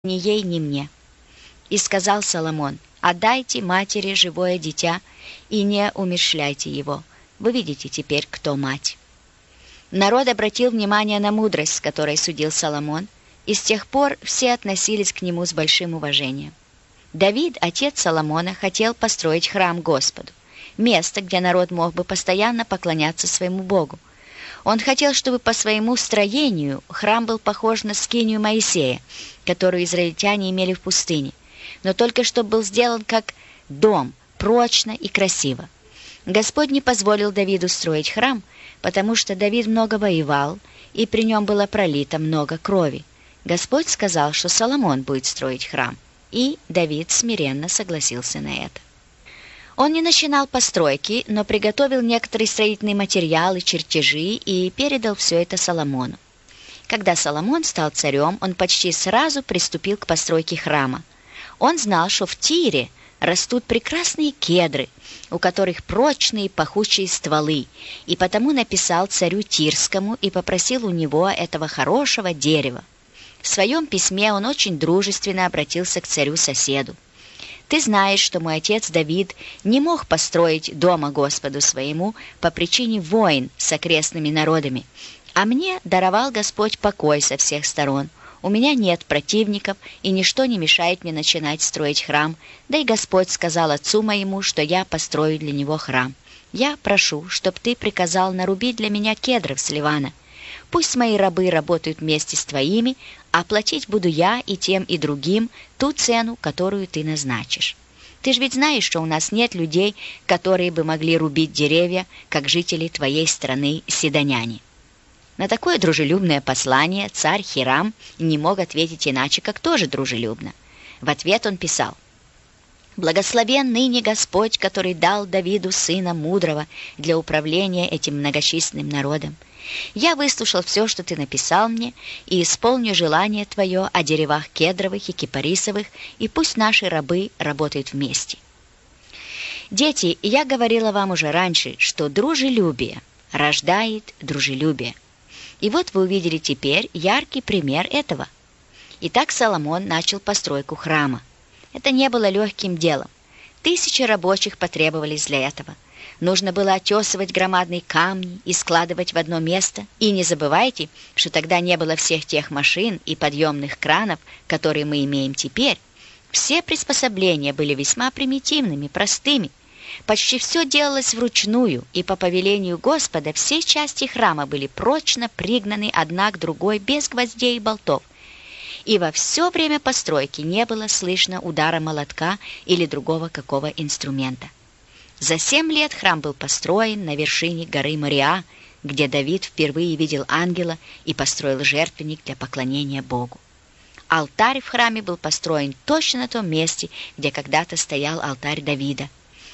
ни ей, ни мне». И сказал Соломон: «Отдайте матери живое дитя и не умерщвляйте его. Вы видите теперь, кто мать». Народ обратил внимание на мудрость, с которой судил Соломон, и с тех пор все относились к нему с большим уважением. Давид, отец Соломона, хотел построить храм Господу, место, где народ мог бы постоянно поклоняться своему Богу. Он хотел, чтобы по своему строению храм был похож на скинию Моисея, которую израильтяне имели в пустыне, но только чтобы был сделан как дом, прочно и красиво. Господь не позволил Давиду строить храм, потому что Давид много воевал, и при нем было пролито много крови. Господь сказал, что Соломон будет строить храм, и Давид смиренно согласился на это. Он не начинал постройки, но приготовил некоторые строительные материалы, чертежи и передал все это Соломону. Когда Соломон стал царем, он почти сразу приступил к постройке храма. Он знал, что в Тире растут прекрасные кедры, у которых прочные пахучие стволы, и потому написал царю Тирскому и попросил у него этого хорошего дерева. В своем письме он очень дружественно обратился к царю-соседу. «Ты знаешь, что мой отец Давид не мог построить дома Господу своему по причине войн с окрестными народами, а мне даровал Господь покой со всех сторон. У меня нет противников, и ничто не мешает мне начинать строить храм, да и Господь сказал отцу моему, что я построю для него храм. Я прошу, чтоб ты приказал нарубить для меня кедров с Ливана. Пусть мои рабы работают вместе с твоими, а платить буду я и тем, и другим ту цену, которую ты назначишь. Ты же ведь знаешь, что у нас нет людей, которые бы могли рубить деревья, как жители твоей страны сидоняне». На такое дружелюбное послание царь Хирам не мог ответить иначе, как тоже дружелюбно. В ответ он писал: «Благословен ныне Господь, который дал Давиду сына мудрого для управления этим многочисленным народом. Я выслушал все, что ты написал мне, и исполню желание твое о деревах кедровых и кипарисовых, и пусть наши рабы работают вместе». Дети, я говорила вам уже раньше, что дружелюбие рождает дружелюбие. И вот вы увидели теперь яркий пример этого. Итак, Соломон начал постройку храма. Это не было легким делом. 1000 рабочих потребовались для этого. Нужно было отесывать громадные камни и складывать в одно место. И не забывайте, что тогда не было всех тех машин и подъемных кранов, которые мы имеем теперь. Все приспособления были весьма примитивными, простыми. Почти все делалось вручную, и по повелению Господа все части храма были прочно пригнаны одна к другой без гвоздей и болтов. И во все время постройки не было слышно удара молотка или другого какого инструмента. За 7 лет храм был построен на вершине горы Мориа, где Давид впервые видел ангела и построил жертвенник для поклонения Богу. Алтарь в храме был построен точно на том месте, где когда-то стоял алтарь Давида.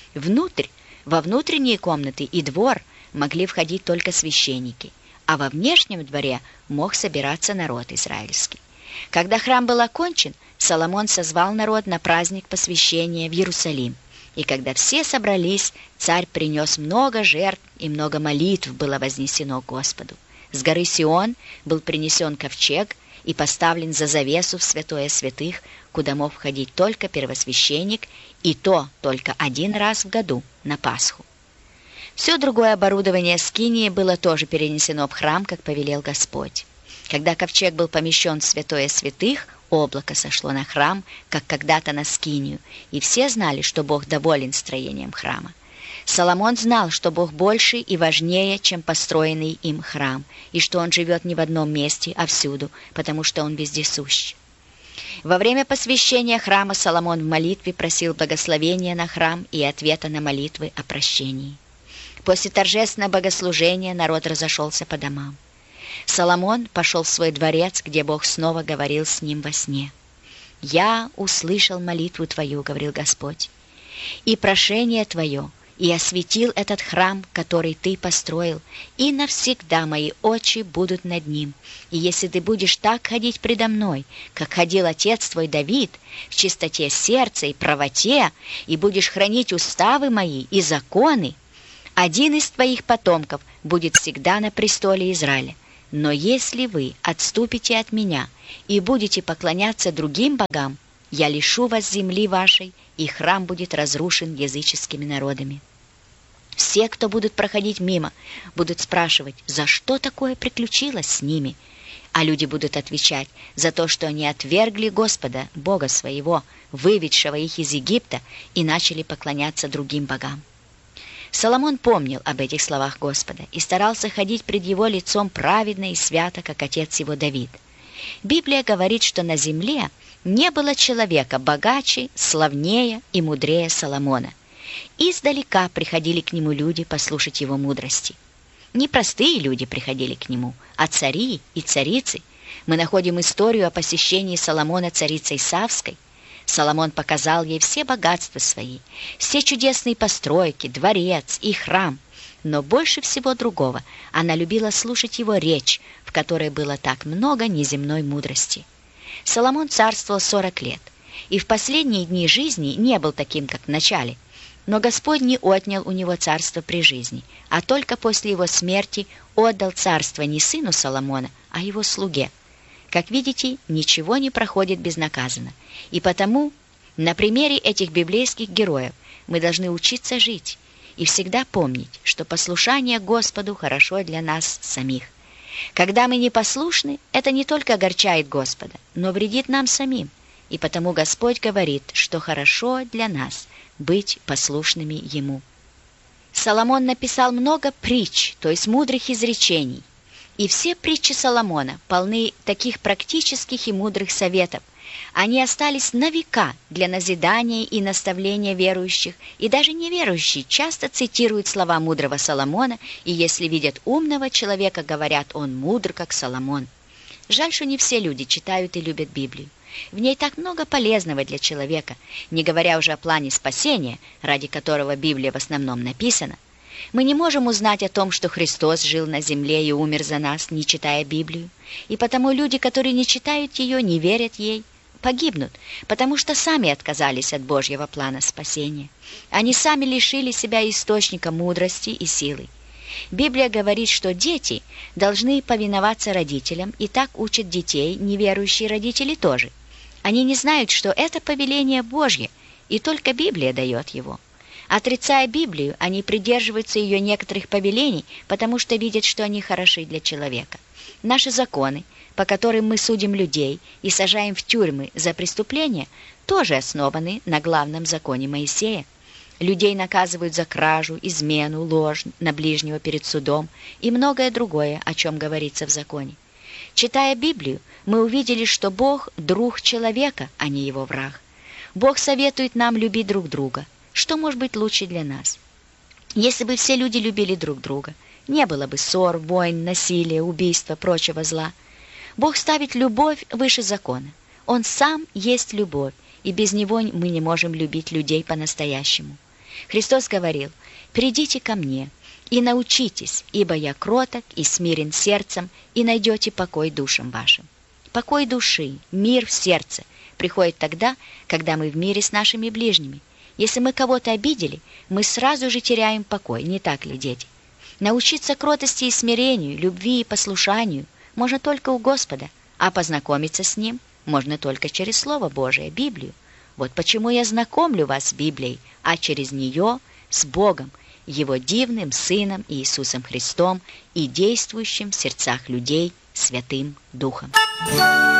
Во внутренние комнаты и двор могли входить только священники, а во внешнем дворе мог собираться народ израильский. Когда храм был окончен, Соломон созвал народ на праздник посвящения в Иерусалим. И когда все собрались, царь принес много жертв, и много молитв было вознесено Господу. С горы Сион был принесен ковчег и поставлен за завесу в святое святых, куда мог входить только первосвященник, и то только 1 раз в году, на Пасху. Все другое оборудование скинии было тоже перенесено в храм, как повелел Господь. Когда ковчег был помещен в святое святых, облако сошло на храм, как когда-то на скинию, и все знали, что Бог доволен строением храма. Соломон знал, что Бог больше и важнее, чем построенный им храм, и что Он живет не в одном месте, а всюду, потому что Он вездесущ. Во время посвящения храма Соломон в молитве просил благословения на храм и ответа на молитвы о прощении. После торжественного богослужения народ разошелся по домам. Соломон пошел в свой дворец, где Бог снова говорил с ним во сне. «Я услышал молитву твою, — говорил Господь, — и прошение твое, и осветил этот храм, который ты построил, и навсегда мои очи будут над ним. И если ты будешь так ходить предо мной, как ходил отец твой Давид, в чистоте сердца и правоте, и будешь хранить уставы мои и законы, один из твоих потомков будет всегда на престоле Израиля. Но если вы отступите от меня и будете поклоняться другим богам, я лишу вас земли вашей, и храм будет разрушен языческими народами. Все, кто будут проходить мимо, будут спрашивать, за что такое приключилось с ними. А люди будут отвечать, за то, что они отвергли Господа, Бога своего, выведшего их из Египта, и начали поклоняться другим богам. Соломон помнил об этих словах Господа и старался ходить пред его лицом праведно и свято, как отец его Давид. Библия говорит, что на земле не было человека богаче, славнее и мудрее Соломона. Издалека приходили к нему люди послушать его мудрости. Не простые люди приходили к нему, а цари и царицы. Мы находим историю о посещении Соломона царицей Савской. Соломон показал ей все богатства свои, все чудесные постройки, дворец и храм. Но больше всего другого она любила слушать его речь, в которой было так много неземной мудрости. Соломон царствовал 40 лет, и в последние дни жизни не был таким, как в начале. Но Господь не отнял у него царство при жизни, а только после его смерти отдал царство не сыну Соломона, а его слуге. Как видите, ничего не проходит безнаказанно, и потому на примере этих библейских героев мы должны учиться жить и всегда помнить, что послушание Господу хорошо для нас самих. Когда мы непослушны, это не только огорчает Господа, но вредит нам самим, и потому Господь говорит, что хорошо для нас быть послушными Ему. Соломон написал много притч, то есть мудрых изречений, и все притчи Соломона полны таких практических и мудрых советов. Они остались на века для назидания и наставления верующих, и даже неверующие часто цитируют слова мудрого Соломона, и если видят умного человека, говорят, он мудр, как Соломон. Жаль, что не все люди читают и любят Библию. В ней так много полезного для человека, не говоря уже о плане спасения, ради которого Библия в основном написана. Мы не можем узнать о том, что Христос жил на земле и умер за нас, не читая Библию. И потому люди, которые не читают ее, не верят ей, погибнут, потому что сами отказались от Божьего плана спасения. Они сами лишили себя источника мудрости и силы. Библия говорит, что дети должны повиноваться родителям, и так учат детей неверующие родители тоже. Они не знают, что это повеление Божье, и только Библия дает его. Отрицая Библию, они придерживаются ее некоторых повелений, потому что видят, что они хороши для человека. Наши законы, по которым мы судим людей и сажаем в тюрьмы за преступления, тоже основаны на главном законе Моисея. Людей наказывают за кражу, измену, ложь на ближнего перед судом и многое другое, о чем говорится в законе. Читая Библию, мы увидели, что Бог – друг человека, а не его враг. Бог советует нам любить друг друга. Что может быть лучше для нас? Если бы все люди любили друг друга, не было бы ссор, войн, насилия, убийства, прочего зла. Бог ставит любовь выше закона. Он сам есть любовь, и без Него мы не можем любить людей по-настоящему. Христос говорил: «Придите ко мне и научитесь, ибо я кроток и смирен сердцем, и найдете покой душам вашим». Покой души, мир в сердце приходит тогда, когда мы в мире с нашими ближними. Если мы кого-то обидели, мы сразу же теряем покой, не так ли, дети? Научиться кротости и смирению, любви и послушанию можно только у Господа, а познакомиться с Ним можно только через Слово Божие, Библию. Вот почему я знакомлю вас с Библией, а через нее с Богом, Его дивным Сыном Иисусом Христом и действующим в сердцах людей Святым Духом.